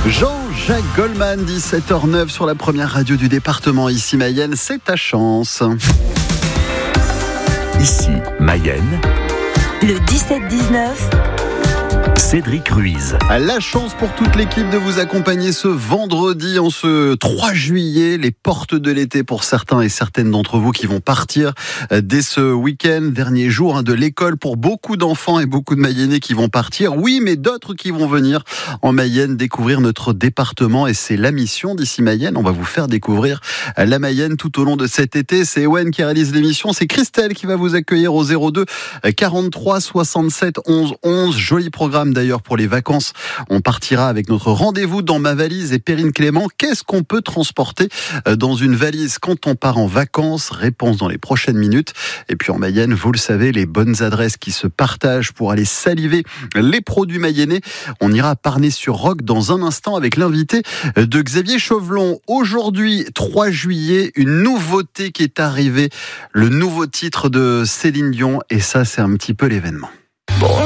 Jean-Jacques Goldman, 17h09 sur la première radio du département. Ici Mayenne, c'est ta chance. Ici Mayenne, le 17-19, Cédric Ruiz. La chance pour toute l'équipe de vous accompagner ce vendredi, en ce 3 juillet, les portes de l'été pour certains et certaines d'entre vous qui vont partir dès ce week-end, dernier jour de l'école pour beaucoup d'enfants et beaucoup de Mayennais qui vont partir. Oui, mais d'autres qui vont venir en Mayenne découvrir notre département et c'est la mission d'Ici Mayenne. On va vous faire découvrir la Mayenne tout au long de cet été. C'est Ewen qui réalise l'émission. C'est Christelle qui va vous accueillir au 02 43 67 11 11. Joli programme d'ailleurs pour les vacances. On partira avec notre rendez-vous dans ma valise et Perrine Clément. Qu'est-ce qu'on peut transporter dans une valise quand on part en vacances? Réponse dans les prochaines minutes. Et puis en Mayenne, vous le savez, les bonnes adresses qui se partagent pour aller saliver les produits mayennais. On ira à Parnay-sur-Roc dans un instant avec l'invité de Xavier Chauvelon. Aujourd'hui, 3 juillet, une nouveauté qui est arrivée. Le nouveau titre de Céline Dion. Et ça, c'est un petit peu l'événement. Bon,